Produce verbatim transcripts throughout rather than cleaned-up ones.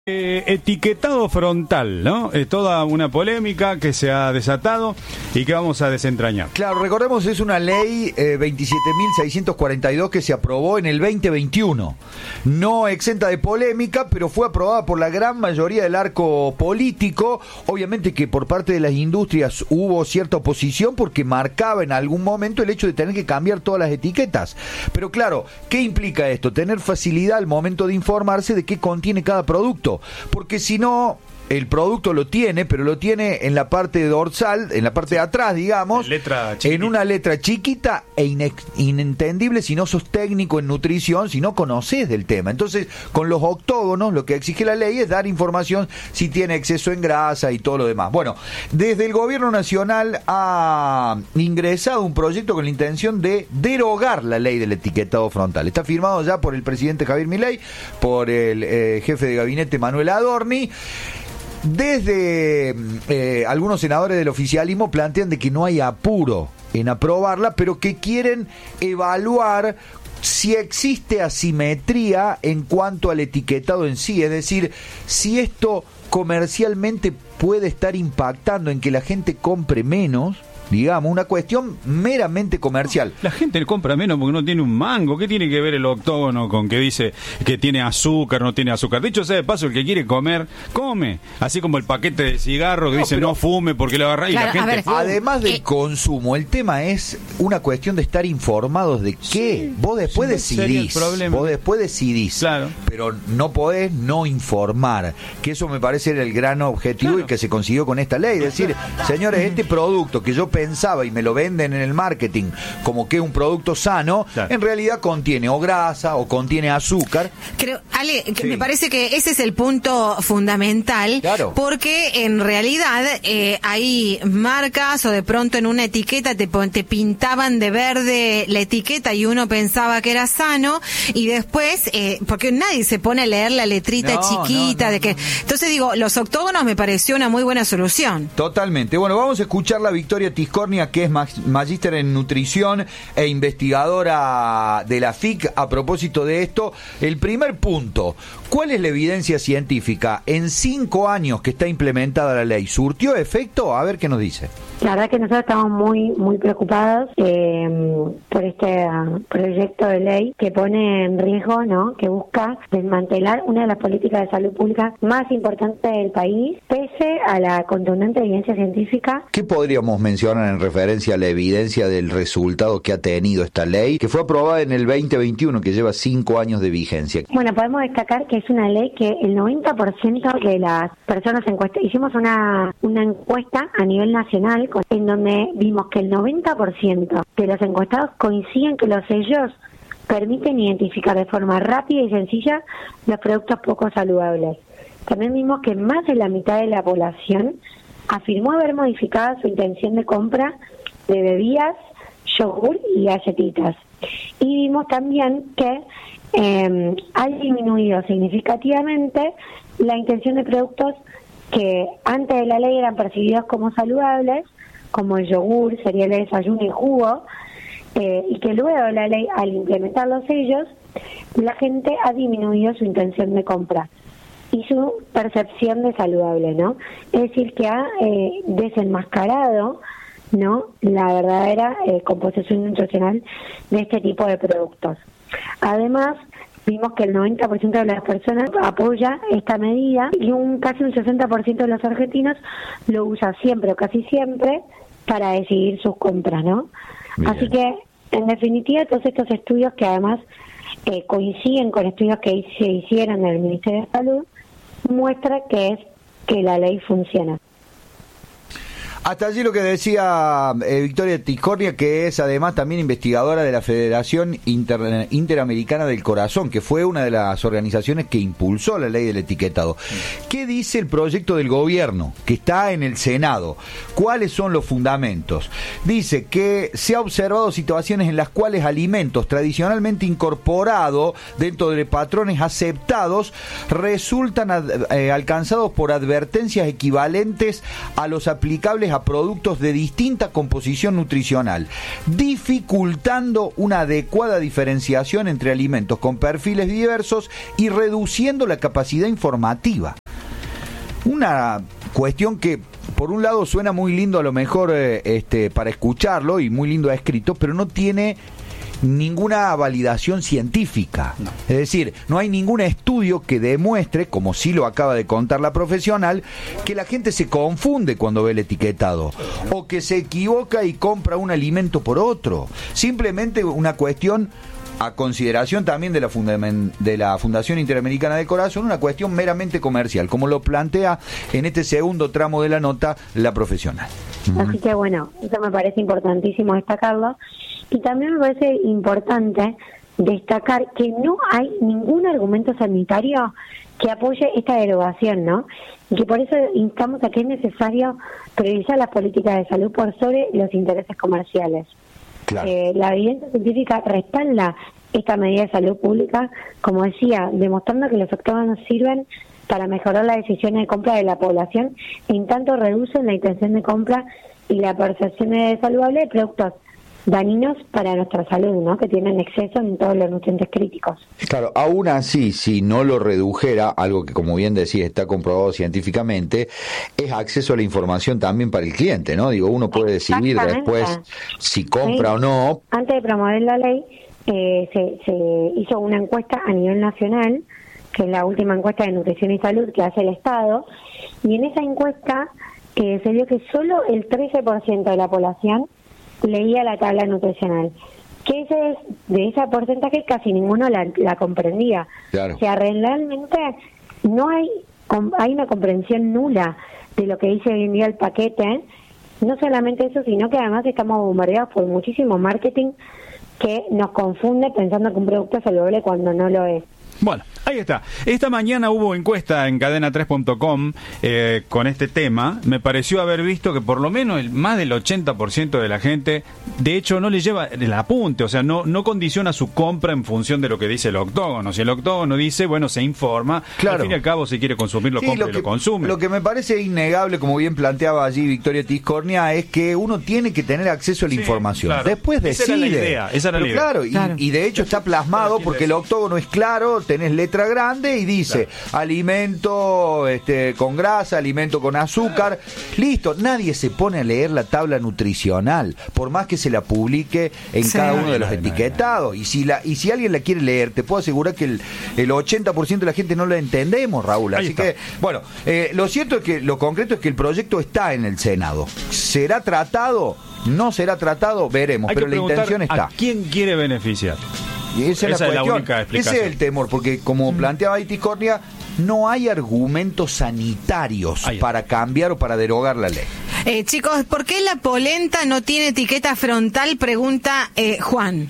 Eh, etiquetado frontal, ¿no? Es toda una polémica que se ha desatado y que vamos a desentrañar. Claro, recordemos, es una ley eh, veintisiete mil seiscientos cuarenta y dos que se aprobó en el veinte veintiuno. No exenta de polémica, pero fue aprobada por la gran mayoría del arco político. Obviamente que por parte de las industrias hubo cierta oposición porque marcaba en algún momento el hecho de tener que cambiar todas las etiquetas. Pero claro, ¿qué implica esto? Tener facilidad al momento de informarse de qué contiene cada producto. Porque si no, el producto lo tiene, pero lo tiene en la parte dorsal, en la parte de atrás, digamos, letra en una letra chiquita e inex- inentendible si no sos técnico en nutrición, si no conoces del tema. Entonces, con los octógonos, lo que exige la ley es dar información si tiene exceso en grasa y todo lo demás. Bueno, desde el gobierno nacional ha ingresado un proyecto con la intención de derogar la ley del etiquetado frontal. Está firmado ya por el presidente Javier Milei, por el eh, jefe de gabinete Manuel Adorni. Desde eh, algunos senadores del oficialismo plantean de que no hay apuro en aprobarla, pero que quieren evaluar si existe asimetría en cuanto al etiquetado en sí, es decir, si esto comercialmente puede estar impactando en que la gente compre menos. Digamos, una cuestión meramente comercial. La gente compra menos porque no tiene un mango. ¿Qué tiene que ver el octógono con que dice que tiene azúcar, no tiene azúcar? Dicho sea de paso, el que quiere comer, come. Así como el paquete de cigarros que no, dice pero, no fume porque lo agarra y claro, la gente ver, además del eh, consumo, el tema es una cuestión de estar informados de qué. Sí, vos después sí, decidís. Vos después decidís. Claro. Pero no podés no informar. Que eso me parece era el gran objetivo claro. y que se consiguió con esta ley. Es decir, señores, este producto que yo pensaba y me lo venden en el marketing como que es un producto sano, claro. en realidad contiene o grasa o contiene azúcar. Creo, Ale, sí. me parece que ese es el punto fundamental, claro. porque en realidad eh, hay marcas o de pronto en una etiqueta te, te pintaban de verde la etiqueta y uno pensaba que era sano y después, eh, porque nadie se pone a leer la letrita no, chiquita no, no, de que... No. Entonces digo, los octógonos me pareció una muy buena solución. Totalmente. Bueno, vamos a escuchar la Victoria Tiscornia, que es magíster en nutrición e investigadora de la F I C, a propósito de esto. El primer punto, ¿cuál es la evidencia científica? En cinco años que está implementada la ley, ¿surtió efecto? A ver qué nos dice. La verdad que nosotros estamos muy muy preocupados eh, por este uh, proyecto de ley que pone en riesgo, ¿no? Que busca desmantelar una de las políticas de salud pública más importantes del país, pese a la contundente evidencia científica. ¿Qué podríamos mencionar en referencia a la evidencia del resultado que ha tenido esta ley, que fue aprobada en el veinte veintiuno, que lleva cinco años de vigencia? Bueno, podemos destacar que es una ley que el noventa por ciento de las personas encuestadas, hicimos una, una encuesta a nivel nacional en donde vimos que el noventa por ciento de los encuestados coinciden que los sellos permiten identificar de forma rápida y sencilla los productos poco saludables. También vimos que más de la mitad de la población afirmó haber modificado su intención de compra de bebidas, yogur y galletitas. Y vimos también que eh, ha disminuido significativamente la intención de productos que antes de la ley eran percibidos como saludables, como el yogur, cereales de desayuno y jugo, eh, y que luego de la ley, al implementar los sellos, la gente ha disminuido su intención de compra y su percepción de saludable, ¿no? Es decir, que ha eh, desenmascarado, ¿no?, la verdadera eh, composición nutricional de este tipo de productos. Además, vimos que el noventa por ciento de las personas apoya esta medida y un casi un sesenta por ciento de los argentinos lo usa siempre o casi siempre para decidir sus compras, ¿no? Bien. Así que, en definitiva, todos estos estudios que además eh, coinciden con estudios que se hicieron en el Ministerio de Salud, muestra que es que la ley funciona. Hasta allí lo que decía eh, Victoria Tiscornia, que es además también investigadora de la Federación Inter- Interamericana del Corazón, que fue una de las organizaciones que impulsó la ley del etiquetado. ¿Qué dice el proyecto del gobierno que está en el Senado? ¿Cuáles son los fundamentos? Dice que se ha observado situaciones en las cuales alimentos tradicionalmente incorporados dentro de patrones aceptados resultan ad- eh, alcanzados por advertencias equivalentes a los aplicables similares a productos de distinta composición nutricional, dificultando una adecuada diferenciación entre alimentos con perfiles diversos y reduciendo la capacidad informativa. Una cuestión que por un lado suena muy lindo a lo mejor eh, este, para escucharlo y muy lindo escrito, pero no tiene ninguna validación científica. No. Es decir, no hay ningún estudio que demuestre, como sí lo acaba de contar la profesional, que la gente se confunde cuando ve el etiquetado o que se equivoca y compra un alimento por otro. Simplemente una cuestión a consideración también de la, fundamen- de la Fundación Interamericana del Corazón, una cuestión meramente comercial, como lo plantea en este segundo tramo de la nota la profesional. Así que bueno, eso me parece importantísimo destacarlo. Y también me parece importante destacar que no hay ningún argumento sanitario que apoye esta derogación, ¿no? Y que por eso instamos a que es necesario priorizar las políticas de salud por sobre los intereses comerciales. Claro. Eh, la evidencia científica respalda esta medida de salud pública, como decía, demostrando que los octógonos sirven para mejorar las decisiones de compra de la población, en tanto reducen la intención de compra y la percepción de saludable de productos dañinos para nuestra salud, ¿no? Que tienen exceso en todos los nutrientes críticos. Claro, aún así, si no lo redujera, algo que como bien decía está comprobado científicamente, es acceso a la información también para el cliente, ¿no? Digo, uno puede decidir después si compra sí. o no. Antes de promover la ley, eh, se, se hizo una encuesta a nivel nacional, que es la última encuesta de nutrición y salud que hace el Estado, y en esa encuesta eh, se vio que solo el trece por ciento de la población leía la tabla nutricional, que ese es, de ese porcentaje casi ninguno la, la comprendía. Claro. O sea, realmente no hay hay una comprensión nula de lo que dice hoy en día el paquete. No solamente eso, sino que además estamos bombardeados por muchísimo marketing que nos confunde pensando que un producto es saludable cuando no lo es. Bueno, ahí está. Esta mañana hubo encuesta en cadena tres punto com eh, con este tema. Me pareció haber visto que por lo menos el, más del ochenta por ciento de la gente, de hecho, no le lleva el apunte, o sea, no no condiciona su compra en función de lo que dice el octógono. Si el octógono dice, bueno, se informa, claro. Al fin y al cabo, si quiere consumir, lo sí, compra lo y que, lo consume. Lo que me parece innegable, como bien planteaba allí Victoria Tiscornia, es que uno tiene que tener acceso a la sí, información. Claro. Después decide. Esa era la idea. Esa era la idea. Claro, claro. Y, y de hecho está plasmado porque el octógono es claro, tenés letra grande y dice claro. alimento este, con grasa, alimento con azúcar, listo. Nadie se pone a leer la tabla nutricional, por más que se la publique en sí, cada uno no, de los no, etiquetados. No, no. Y si la y si alguien la quiere leer, te puedo asegurar que el, el ochenta por ciento de la gente no la entendemos, Raúl. Así que, bueno, eh, lo cierto es que, lo concreto es que el proyecto está en el Senado. ¿Será tratado? ¿No será tratado? Veremos, Hay pero la intención está. ¿A quién quiere beneficiar? Y esa, esa es la, es la única explicación. Ese es el temor, porque como mm. planteaba Tiscornia, no hay argumentos sanitarios para cambiar o para derogar la ley. Eh, chicos, ¿por qué la polenta no tiene etiqueta frontal? Pregunta eh, Juan.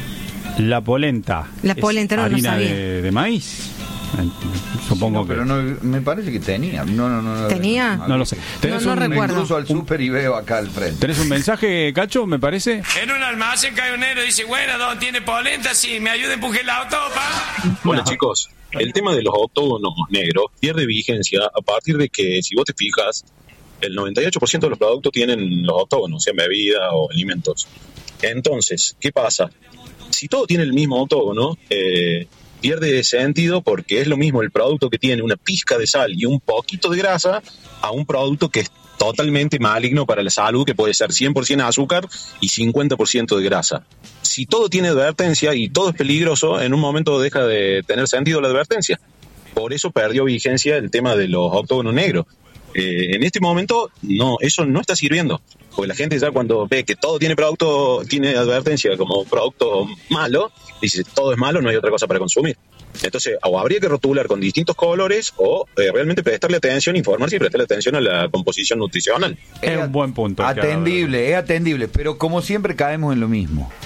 La polenta. La polenta no, harina no sabía. De, de maíz. Supongo sí, no, que. Pero no, me parece que tenía. No, no, no. ¿Tenía? No, no lo sé. No, no un, recuerdo. Incluso al súper y veo acá al frente. ¿Tenés un mensaje, Cacho, me parece? En un almacén caionero dice, bueno, ¿dónde tiene polenta? Sí, me ayuda a empujar el auto, pa. Hola, chicos. El tema de los octógonos negros pierde vigencia a partir de que, si vos te fijas, el noventa y ocho por ciento de los productos tienen los octógonos, sean bebidas o alimentos. Entonces, ¿qué pasa? Si todo tiene el mismo octógono, eh, pierde sentido porque es lo mismo el producto que tiene una pizca de sal y un poquito de grasa a un producto que es totalmente maligno para la salud, que puede ser cien por ciento azúcar y cincuenta por ciento de grasa. Si todo tiene advertencia y todo es peligroso, en un momento deja de tener sentido la advertencia. Por eso perdió vigencia el tema de los octógonos negros. Eh, en este momento no, eso no está sirviendo, porque la gente ya cuando ve que todo tiene producto, tiene advertencia como producto malo, dice todo es malo, no hay otra cosa para consumir. Entonces, o habría que rotular con distintos colores o eh, realmente prestarle atención, informarse y prestarle atención a la composición nutricional. Es un buen punto. Atendible, es atendible, pero como siempre caemos en lo mismo.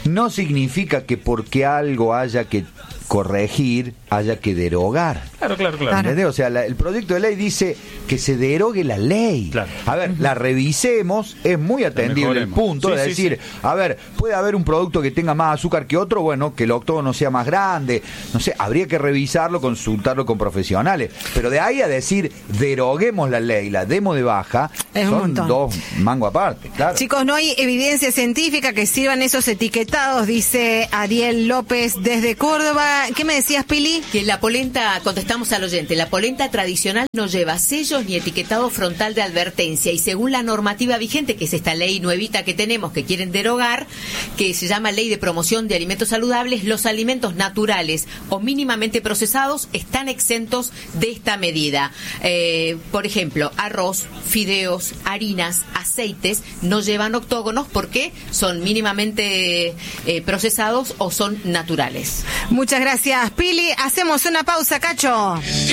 no significa que porque algo haya que corregir, haya que derogar. Claro, claro, claro. ¿Entendés? O sea, la, el proyecto de ley dice que se derogue la ley. Claro. A ver, la revisemos, es muy atendible el punto sí, de sí, decir, sí. a ver, puede haber un producto que tenga más azúcar que otro, bueno, que el octógono sea más grande, no sé, habría que revisarlo, consultarlo con profesionales, pero de ahí a decir, deroguemos la ley, la demos de baja, Es un son montón. dos mangos aparte, claro. Chicos, no hay evidencia científica que sirvan esos etiquetados, dice Ariel López desde Córdoba. ¿Qué me decías, Pili? Que la polenta, contestamos al oyente, la polenta tradicional no lleva sellos ni etiquetado frontal de advertencia y según la normativa vigente, que es esta ley nuevita que tenemos, que quieren derogar, que se llama Ley de Promoción de Alimentos Saludables, los alimentos naturales o mínimamente procesados están exentos de esta medida. Eh, por ejemplo, arroz, fideos, harinas, aceites no llevan octógonos porque son mínimamente eh, procesados o son naturales. Muchas gracias, Pili. Hacemos una pausa, Cacho.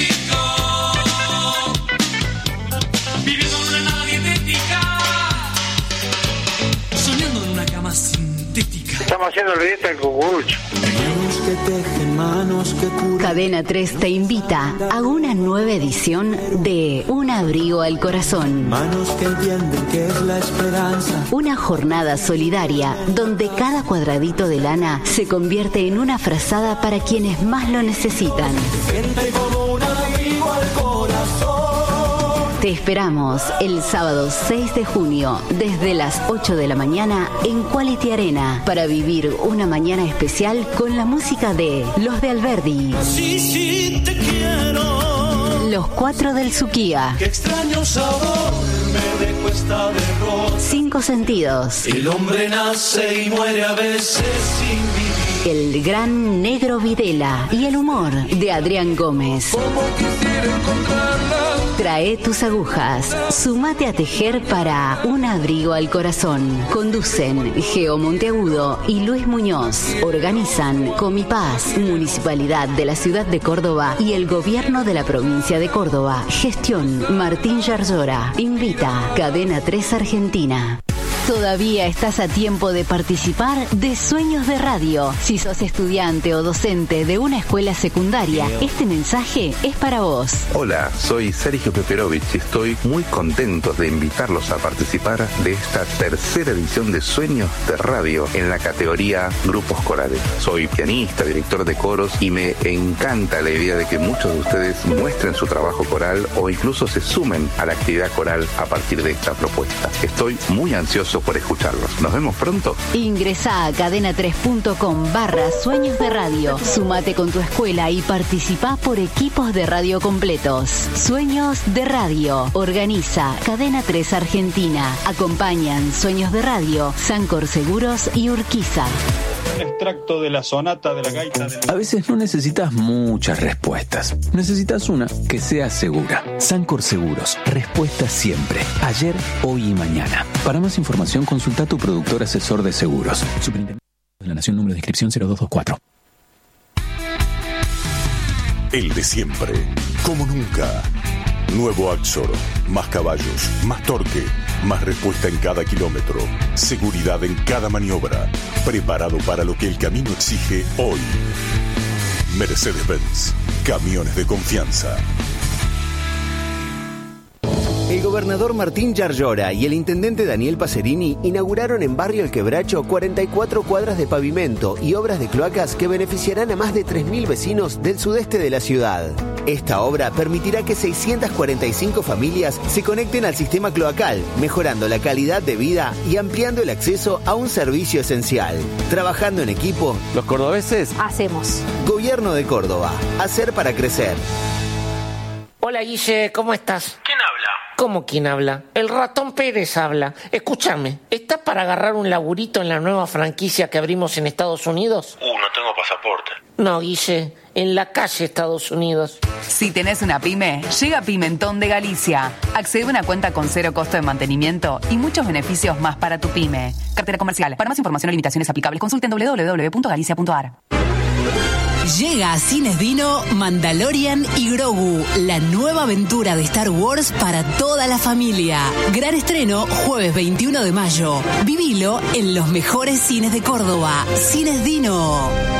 Viviendo en una nada dietética, soñando en una cama sintética. Estamos haciendo la dieta del cucurucho. Cadena tres te invita a una nueva edición de Un abrigo al corazón. Manos que entienden que es la esperanza. Una jornada solidaria donde cada cuadradito de lana se convierte en una frazada para quienes más lo necesitan. Gente como un abrigo al corazón. Te esperamos el sábado seis de junio desde las ocho de la mañana en Quality Arena para vivir una mañana especial con la música de Los de Alberdi. Sí, sí, te quiero. Los Cuatro del Suquía. Qué extraño sabor me dejó esta derrota. Cinco Sentidos. El hombre nace y muere a veces sin vivir. El gran Negro Videla y el humor de Adrián Gómez. Como quisiera encontrarla. Trae tus agujas, sumate a tejer para Un abrigo al corazón. Conducen Geo Monteagudo y Luis Muñoz. Organizan Comipaz, Municipalidad de la Ciudad de Córdoba y el Gobierno de la Provincia de Córdoba. Gestión Martín Yarzora. Invita Cadena tres Argentina. Todavía estás a tiempo de participar de Sueños de Radio. Si sos estudiante o docente de una escuela secundaria, este mensaje es para vos. Hola, soy Sergio Peperovich y estoy muy contento de invitarlos a participar de esta tercera edición de Sueños de Radio en la categoría Grupos Corales. Soy pianista, director de coros y me encanta la idea de que muchos de ustedes muestren su trabajo coral o incluso se sumen a la actividad coral a partir de esta propuesta. Estoy muy ansioso por escucharlos. Nos vemos pronto. Ingresá a cadena tres punto com barra Sueños de Radio. Sumate con tu escuela y participá por equipos de radio completos. Sueños de Radio. Organiza Cadena tres Argentina. Acompañan Sueños de Radio, Sancor Seguros y Urquiza. Un extracto de la sonata de la gaita de... A veces no necesitas muchas respuestas. Necesitas una que sea segura. Sancor Seguros. Respuesta siempre. Ayer, hoy y mañana. Para más información, consulta a tu productor asesor de seguros. Superintendencia de la Nación, número de inscripción cero dos dos cuatro. El de siempre. Como nunca. Nuevo Axor. Más caballos, más torque, más respuesta en cada kilómetro. Seguridad en cada maniobra. Preparado para lo que el camino exige hoy. Mercedes-Benz. Camiones de confianza. El gobernador Martín Yarzora y el intendente Daniel Pacerini inauguraron en Barrio El Quebracho cuarenta y cuatro cuadras de pavimento y obras de cloacas que beneficiarán a más de tres mil vecinos del sudeste de la ciudad. Esta obra permitirá que seiscientas cuarenta y cinco familias se conecten al sistema cloacal, mejorando la calidad de vida y ampliando el acceso a un servicio esencial. Trabajando en equipo, los cordobeses hacemos. Gobierno de Córdoba. Hacer para crecer. Hola Guille, ¿cómo estás? ¿Quién habla? ¿Cómo quién habla? El ratón Pérez habla. Escúchame, ¿estás para agarrar un laburito en la nueva franquicia que abrimos en Estados Unidos? Uh, no tengo pasaporte. No, Guille, en la calle Estados Unidos. Si tenés una pyme, llega Pimentón de Galicia. Accede a una cuenta con cero costo de mantenimiento y muchos beneficios más para tu pyme. Cartera comercial. Para más información o limitaciones aplicables, consulten doble u doble u doble u punto galicia punto a r. Llega a Cines Dino Mandalorian y Grogu, la nueva aventura de Star Wars para toda la familia. Gran estreno jueves veintiuno de mayo. Vivilo en los mejores cines de Córdoba. Cines Dino.